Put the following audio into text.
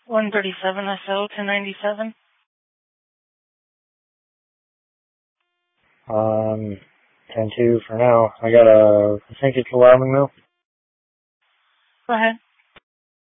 137 SO 1097. 10-2 for now. I think it's a Wyoming mill. Go ahead.